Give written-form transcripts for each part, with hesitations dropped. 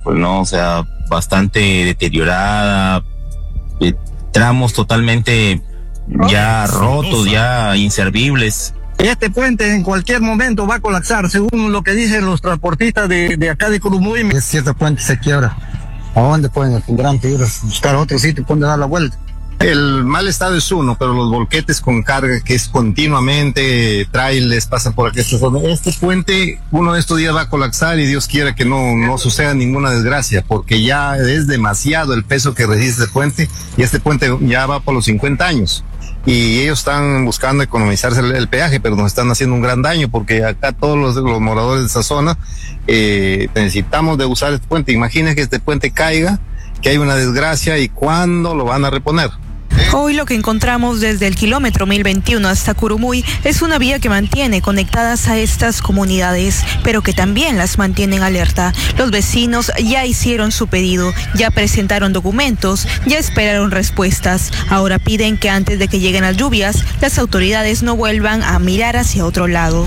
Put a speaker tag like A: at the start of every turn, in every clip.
A: pues no, o sea, bastante deteriorada, tramos totalmente ya rotos, ya inservibles.
B: Este puente en cualquier momento va a colapsar, según lo que dicen los transportistas de acá de Curumuy.
C: Es cierto, puente se quiebra. ¿A dónde pueden? Tendrán que ir a buscar otro sitio donde dar la vuelta.
D: El mal estado es uno, pero los volquetes con carga que es continuamente, trailers pasan por aquí. Este puente, uno de estos días va a colapsar y Dios quiera que no suceda ninguna desgracia, porque ya es demasiado el peso que resiste este puente, y este puente ya va por los 50 años. Y ellos están buscando economizarse el peaje, pero nos están haciendo un gran daño, porque acá todos los moradores de esa zona necesitamos de usar este puente. Imaginen que este puente caiga, que hay una desgracia, y ¿cuándo lo van a reponer?
E: Hoy lo que encontramos desde el kilómetro 1021 hasta Curumuy es una vía que mantiene conectadas a estas comunidades, pero que también las mantiene en alerta. Los vecinos ya hicieron su pedido, ya presentaron documentos, ya esperaron respuestas. Ahora piden que antes de que lleguen las lluvias, las autoridades no vuelvan a mirar hacia otro lado.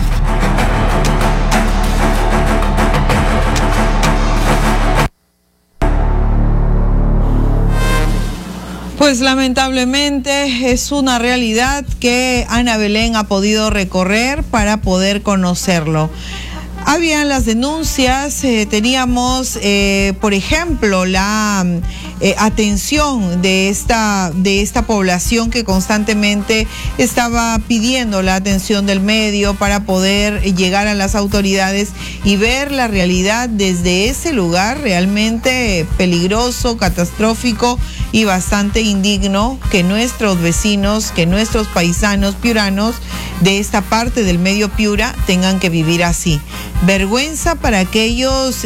F: Pues lamentablemente es una realidad que Ana Belén ha podido recorrer para poder conocerlo. Habían las denuncias, teníamos, por ejemplo, la atención de esta población que constantemente estaba pidiendo la atención del medio para poder llegar a las autoridades y ver la realidad desde ese lugar realmente peligroso, catastrófico y bastante indigno que nuestros vecinos, que nuestros paisanos piuranos de esta parte del medio Piura tengan que vivir así. Vergüenza para aquellas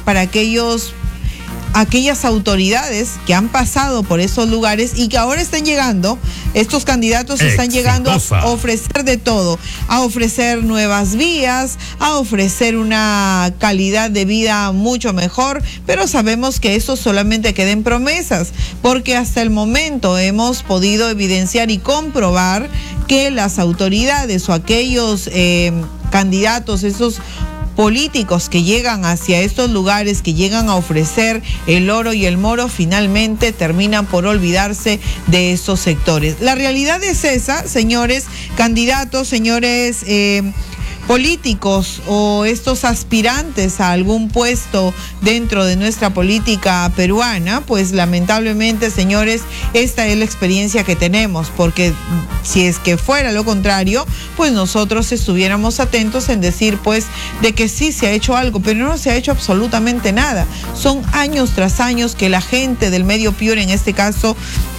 F: autoridades que han pasado por esos lugares y que ahora están llegando, estos candidatos están llegando a ofrecer de todo, a ofrecer nuevas vías, a ofrecer una calidad de vida mucho mejor, pero sabemos que eso solamente queda en promesas, porque hasta el momento hemos podido evidenciar y comprobar que las autoridades o aquellos candidatos, esos políticos que llegan hacia estos lugares, que llegan a ofrecer el oro y el moro, finalmente terminan por olvidarse de esos sectores. La realidad es esa, señores candidatos, señores políticos o estos aspirantes a algún puesto dentro de nuestra política peruana, pues lamentablemente, señores, esta es la experiencia que tenemos, porque si es que fuera lo contrario, pues nosotros estuviéramos atentos en decir, pues, de que sí se ha hecho algo, pero no se ha hecho absolutamente nada. Son años tras años que la gente del medio Piura, en este caso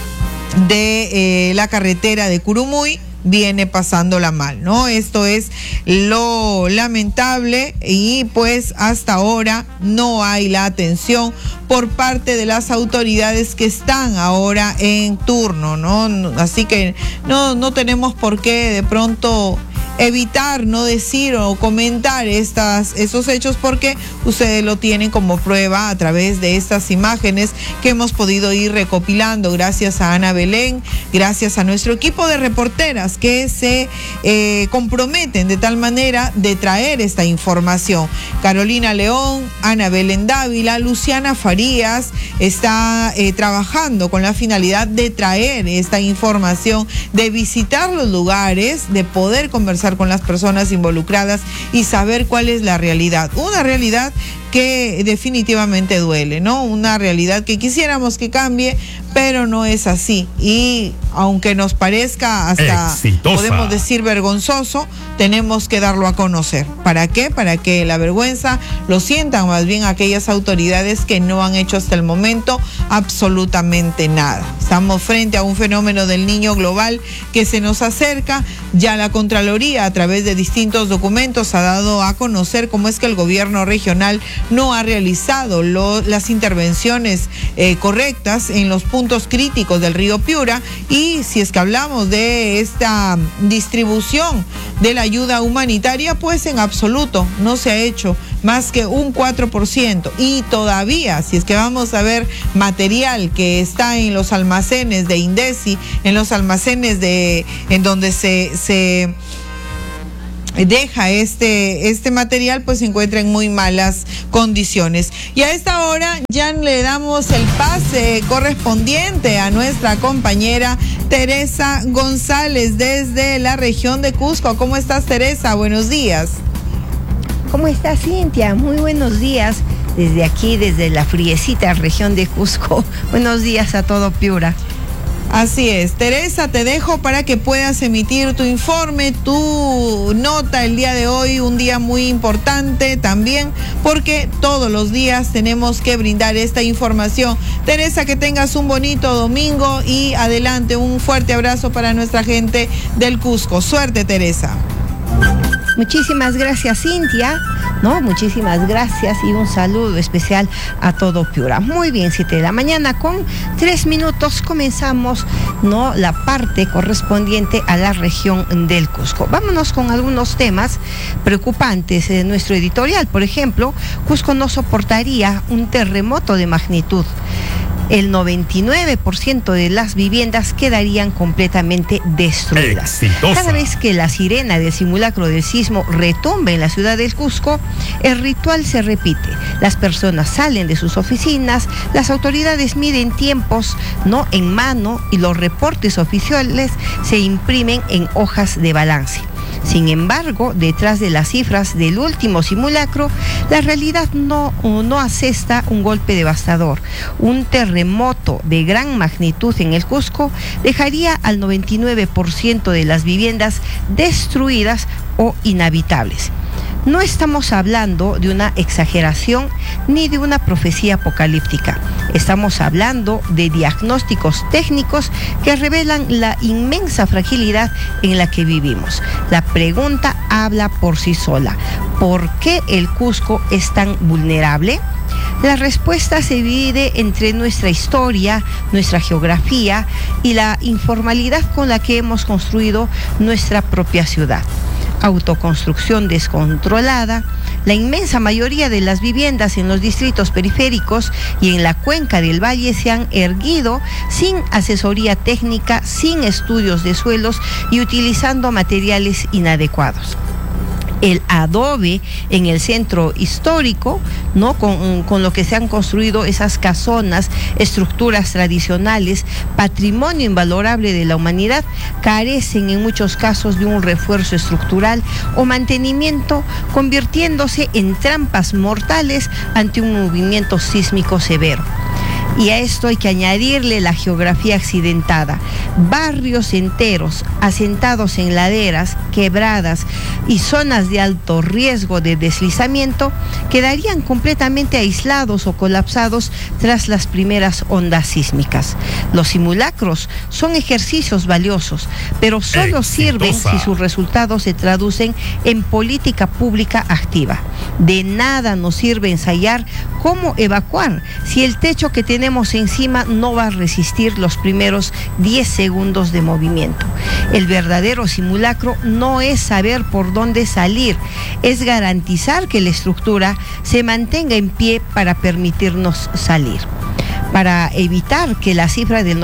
F: de la carretera de Curumuy, viene pasándola mal, ¿no? Esto es lo lamentable y pues hasta ahora no hay la atención por parte de las autoridades que están ahora en turno, ¿no? Así que no tenemos por qué de pronto evitar no decir o comentar esos hechos, porque ustedes lo tienen como prueba a través de estas imágenes que hemos podido ir recopilando gracias a Ana Belén, gracias a nuestro equipo de reporteras que se comprometen de tal manera de traer esta información. Carolina León, Ana Belén Dávila, Luciana Farías está trabajando con la finalidad de traer esta información, de visitar los lugares, de poder conversar con las personas involucradas y saber cuál es la realidad. Una realidad que definitivamente duele, ¿no? Una realidad que quisiéramos que cambie, pero no es así. Y aunque nos parezca hasta, podemos decir, vergonzoso, tenemos que darlo a conocer. ¿Para qué? Para que la vergüenza lo sientan más bien aquellas autoridades que no han hecho hasta el momento absolutamente nada. Estamos frente a un fenómeno del Niño global que se nos acerca. Ya la Contraloría, a través de distintos documentos, ha dado a conocer cómo es que el gobierno regional no ha realizado las intervenciones correctas en los puntos críticos del río Piura. Y si es que hablamos de esta distribución de la ayuda humanitaria, pues en absoluto no se ha hecho más que un 4%. Y todavía, si es que vamos a ver material que está en los almacenes de Indesi, en los almacenes en donde se deja este material, pues se encuentra en muy malas condiciones. Y a esta hora ya le damos el pase correspondiente a nuestra compañera Teresa González desde la región de Cusco. ¿Cómo estás, Teresa? Buenos días.
G: ¿Cómo estás, Cintia? Muy buenos días desde aquí, desde la friecita región de Cusco. Buenos días a todo Piura.
F: Así es. Teresa, te dejo para que puedas emitir tu informe, tu nota el día de hoy, un día muy importante también, porque todos los días tenemos que brindar esta información. Teresa, que tengas un bonito domingo y adelante, un fuerte abrazo para nuestra gente del Cusco. Suerte, Teresa.
G: Muchísimas gracias, Cintia. Muchísimas gracias y un saludo especial a todo Piura. Muy bien, 7 de la mañana con 3 minutos comenzamos, la parte correspondiente a la región del Cusco. Vámonos con algunos temas preocupantes de nuestro editorial. Por ejemplo, Cusco no soportaría un terremoto de magnitud. El 99% de las viviendas quedarían completamente destruidas. Exitosa. Cada vez que la sirena del simulacro del sismo retumbe en la ciudad del Cusco, el ritual se repite. Las personas salen de sus oficinas, las autoridades miden tiempos, en mano, y los reportes oficiales se imprimen en hojas de balance. Sin embargo, detrás de las cifras del último simulacro, la realidad no asesta un golpe devastador. Un terremoto de gran magnitud en el Cusco dejaría al 99% de las viviendas destruidas o inhabitables. No estamos hablando de una exageración ni de una profecía apocalíptica. Estamos hablando de diagnósticos técnicos que revelan la inmensa fragilidad en la que vivimos. La pregunta habla por sí sola. ¿Por qué el Cusco es tan vulnerable? La respuesta se divide entre nuestra historia, nuestra geografía y la informalidad con la que hemos construido nuestra propia ciudad. Autoconstrucción descontrolada. La inmensa mayoría de las viviendas en los distritos periféricos y en la cuenca del valle se han erguido sin asesoría técnica, sin estudios de suelos y utilizando materiales inadecuados. El adobe en el centro histórico, con lo que se han construido esas casonas, estructuras tradicionales, patrimonio invalorable de la humanidad, carecen en muchos casos de un refuerzo estructural o mantenimiento, convirtiéndose en trampas mortales ante un movimiento sísmico severo. Y a esto hay que añadirle la geografía accidentada. Barrios enteros asentados en laderas, quebradas y zonas de alto riesgo de deslizamiento quedarían completamente aislados o colapsados tras las primeras ondas sísmicas. Los simulacros son ejercicios valiosos, pero solo sirven si sus resultados se traducen en política pública activa. De nada nos sirve ensayar cómo evacuar si el techo que tenemos encima no va a resistir los primeros 10 segundos de movimiento. El verdadero simulacro no es saber por dónde salir, es garantizar que la estructura se mantenga en pie para permitirnos salir. Para evitar que la cifra del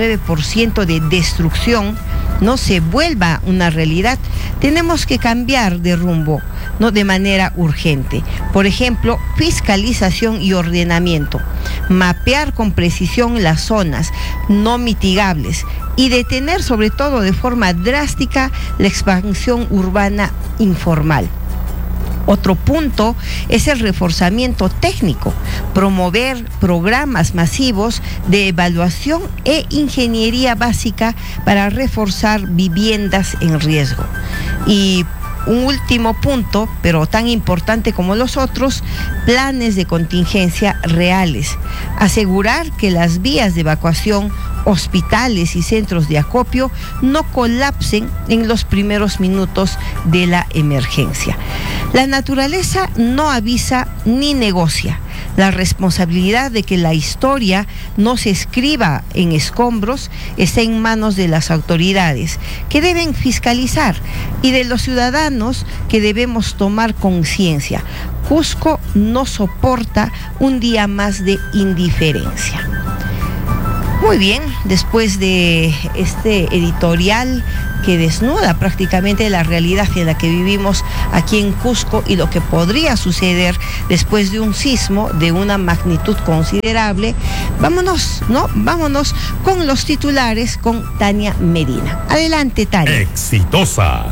G: 99% de destrucción no se vuelva una realidad, tenemos que cambiar de rumbo, de manera urgente. Por ejemplo, fiscalización y ordenamiento, mapear con precisión las zonas no mitigables y detener sobre todo de forma drástica la expansión urbana informal. Otro punto es el reforzamiento técnico, promover programas masivos de evaluación e ingeniería básica para reforzar viviendas en riesgo. Y un último punto, pero tan importante como los otros, planes de contingencia reales. Asegurar que las vías de evacuación, hospitales y centros de acopio no colapsen en los primeros minutos de la emergencia. La naturaleza no avisa ni negocia. La responsabilidad de que la historia no se escriba en escombros está en manos de las autoridades, que deben fiscalizar, y de los ciudadanos, que debemos tomar conciencia. Cusco no soporta un día más de indiferencia. Muy bien, después de este editorial que desnuda prácticamente la realidad en la que vivimos aquí en Cusco y lo que podría suceder después de un sismo de una magnitud considerable. Vámonos, ¿no? Vámonos con los titulares con Tania Medina. Adelante, Tania.
H: Exitosa.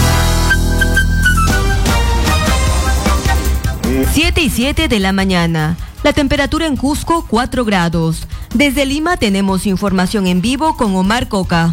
I: 7:07 de la mañana. La temperatura en Cusco, 4 grados. Desde Lima tenemos información en vivo con Omar Coca.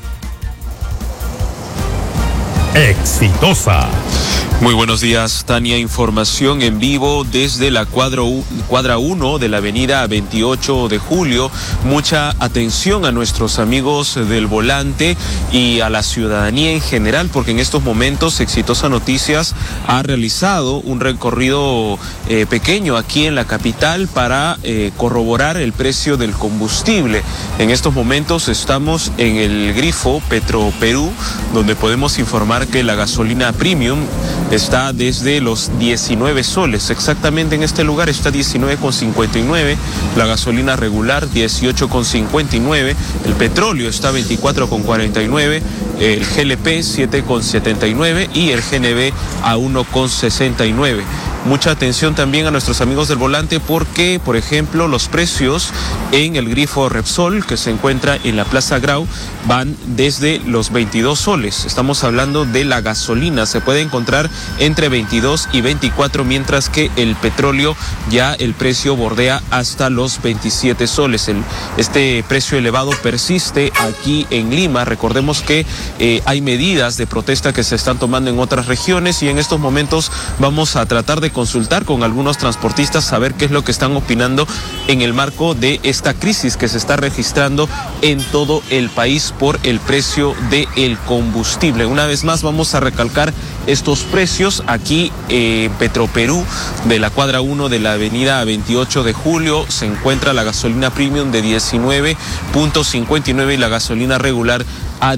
H: Exitosa.
J: Muy buenos días, Tania. Información en vivo desde la cuadra 1 de la avenida 28 de Julio. Mucha atención a nuestros amigos del volante y a la ciudadanía en general, porque en estos momentos Exitosa Noticias ha realizado un recorrido pequeño aquí en la capital para corroborar el precio del combustible. En estos momentos estamos en el grifo Petroperú, donde podemos informar que la gasolina premium está desde los 19 soles. Exactamente en este lugar está 19,59. La gasolina regular 18,59. El petróleo está 24,49. El GLP 7,79 y el GNB a 1,69. Mucha atención también a nuestros amigos del volante porque, por ejemplo, los precios en el grifo Repsol, que se encuentra en la Plaza Grau, van desde los 22 soles. Estamos hablando de la gasolina. Se puede encontrar entre 22 y 24, mientras que el petróleo ya el precio bordea hasta los 27 soles. Este precio elevado persiste aquí en Lima. Recordemos que hay medidas de protesta que se están tomando en otras regiones y en estos momentos vamos a tratar de consultar con algunos transportistas, saber qué es lo que están opinando en el marco de esta crisis que se está registrando en todo el país por el precio del combustible. Una vez más vamos a recalcar estos precios aquí en Petroperú, de la cuadra 1 de la avenida 28 de Julio, se encuentra la gasolina premium de 19,59 y la gasolina regular a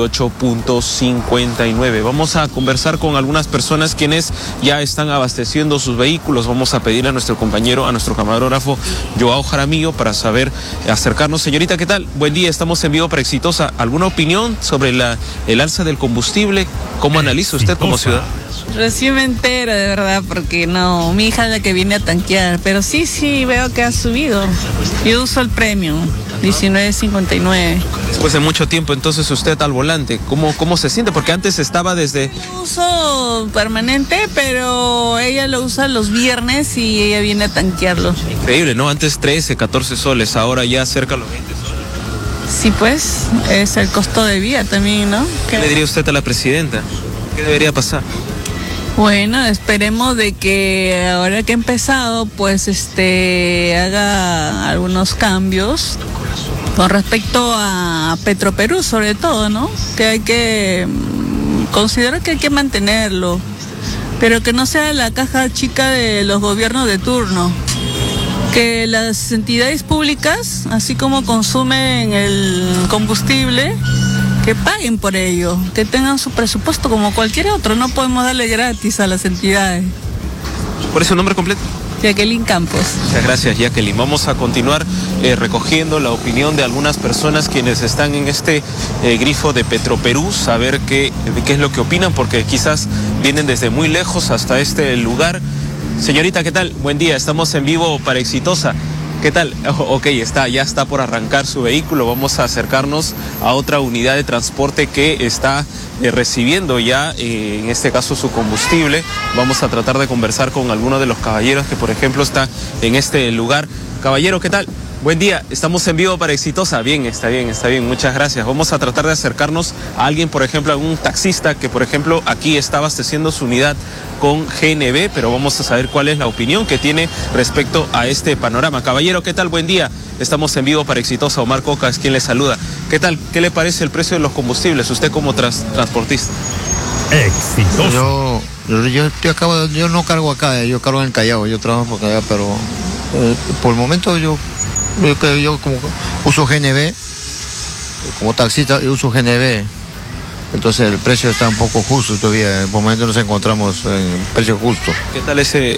J: 18,59. Vamos a conversar con algunas personas quienes ya están abasteciendo sus vehículos. Vamos a pedir a nuestro compañero, a nuestro camarógrafo Joao Jaramillo para saber, acercarnos. Señorita, ¿qué tal? Buen día, estamos en vivo para Exitosa. ¿Alguna opinión sobre el alza del combustible? ¿Cómo analiza usted como ciudadano?
K: Recién me entero, de verdad, porque no, mi hija es la que viene a tanquear, pero sí veo que ha subido. Yo uso el premium, 19,59.
J: Después de mucho tiempo, entonces usted al volante, ¿cómo se siente? Porque antes estaba desde...
K: Uso permanente, pero ella lo usa los viernes y ella viene a tanquearlo.
J: Increíble, ¿no? Antes 13, 14 soles, ahora ya cerca de los 20 soles.
K: Sí, pues, es el costo de vida también, ¿no?
J: ¿Qué le diría usted a la presidenta? ¿Qué debería pasar?
K: Bueno, esperemos de que ahora que ha empezado, pues haga algunos cambios con respecto a Petroperú, sobre todo, ¿no? Que hay que considero que hay que mantenerlo, pero que no sea la caja chica de los gobiernos de turno. Que las entidades públicas, así como consumen el combustible, que paguen por ello, que tengan su presupuesto como cualquier otro. No podemos darle gratis a las entidades.
J: ¿Cuál es su nombre completo?
K: Jacqueline Campos.
J: Muchas gracias, Jacqueline. Vamos a continuar recogiendo la opinión de algunas personas quienes están en este grifo de Petroperú, saber qué es lo que opinan, porque quizás vienen desde muy lejos hasta este lugar. Señorita, ¿qué tal? Buen día, estamos en vivo para Exitosa. ¿Qué tal? Ok, ya está por arrancar su vehículo. Vamos a acercarnos a otra unidad de transporte que está recibiendo ya, en este caso, su combustible. Vamos a tratar de conversar con alguno de los caballeros que, por ejemplo, está en este lugar. Caballero, ¿qué tal? Buen día, estamos en vivo para Exitosa. Bien, está bien, muchas gracias. Vamos a tratar de acercarnos a alguien, por ejemplo, a un taxista que, por ejemplo, aquí está abasteciendo su unidad con GNB, pero vamos a saber cuál es la opinión que tiene respecto a este panorama. Caballero, ¿qué tal? Buen día, estamos en vivo para Exitosa. Omar Coca es quien le saluda. ¿Qué tal? ¿Qué le parece el precio de los combustibles, usted como transportista?
C: Exitosa. Yo no cargo acá, yo cargo en el Callao, yo trabajo por acá, pero por el momento yo como uso GNB, como taxista yo uso GNB, entonces el precio está un poco justo todavía, en el momento nos encontramos en precio justo.
J: ¿Qué tal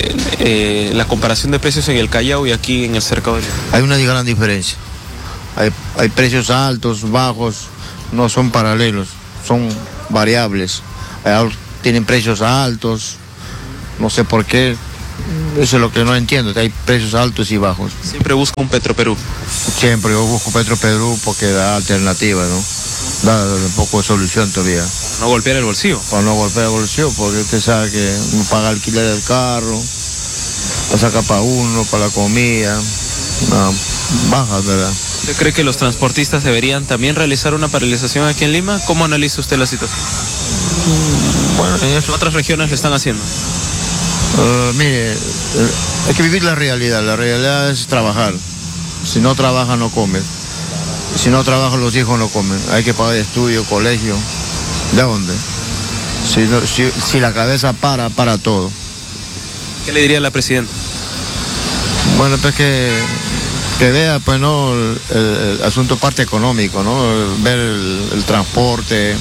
J: la comparación de precios en el Callao y aquí en el Cercado?
C: Hay una gran diferencia, hay precios altos, bajos, no son paralelos, son variables. Tienen precios altos, no sé por qué. Eso es lo que no entiendo, que hay precios altos y bajos.
J: Siempre busco un Petroperú.
C: Siempre yo busco Petroperú porque da alternativa, ¿no? Da un poco de solución todavía.
J: Para no golpear el bolsillo.
C: Para no golpear el bolsillo, porque usted sabe que uno paga alquiler del carro, la saca para uno, para la comida, bajas, ¿verdad?
J: ¿Usted cree que los transportistas deberían también realizar una paralización aquí en Lima? ¿Cómo analiza usted la situación?
C: Bueno, en eso...
J: Otras regiones lo están haciendo.
C: Mire, hay que vivir la realidad es trabajar. Si no trabaja no come. Si no trabajan los hijos no comen. Hay que pagar estudio, colegio. ¿De dónde? Si la cabeza para todo.
J: ¿Qué le diría a la presidenta?
C: Bueno, pues que vea, pues no, el asunto parte económico, ¿no? Ver el transporte,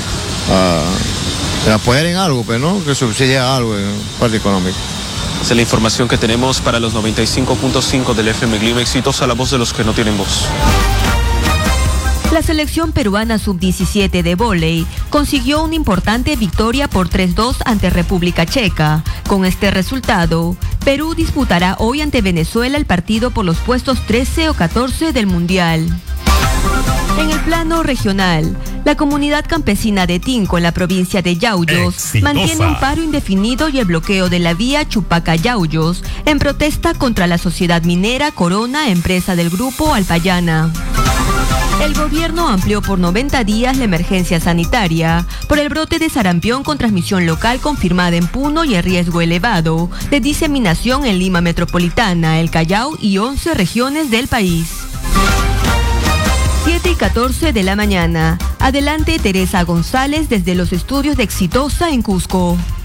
C: apoyar en algo, pues, ¿no? Que subsidia algo en parte económica.
J: Esa es la información que tenemos para los 95.5 del FM Clima. Exitosa la voz de los que no tienen voz.
I: La selección peruana sub-17 de vóley consiguió una importante victoria por 3-2 ante República Checa. Con este resultado, Perú disputará hoy ante Venezuela el partido por los puestos 13 o 14 del Mundial. En el plano regional, la comunidad campesina de Tinco en la provincia de Yauyos mantiene un paro indefinido y el bloqueo de la vía Chupaca-Yauyos en protesta contra la sociedad minera Corona, empresa del grupo Alpayana. El gobierno amplió por 90 días la emergencia sanitaria por el brote de sarampión con transmisión local confirmada en Puno y el riesgo elevado de diseminación en Lima Metropolitana, el Callao y 11 regiones del país. 7:14 de la mañana. Adelante Teresa González desde los estudios de Exitosa en Cusco.